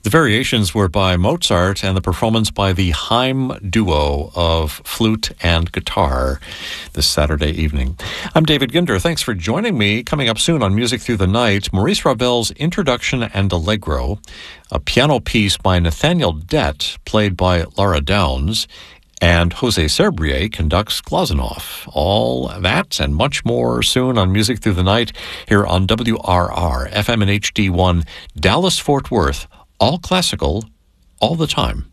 The variations were by Mozart and the performance by the Haim duo of flute and guitar this Saturday evening. I'm David Ginder. Thanks for joining me. Coming up soon on Music Through the Night, Maurice Ravel's Introduction and Allegro, a piano piece by Nathaniel Dett, played by Laura Downs, and Jose Serbrier conducts Glazunov. All that and much more soon on Music Through the Night here on WRR, FM and HD1, Dallas-Fort Worth, all classical, all the time.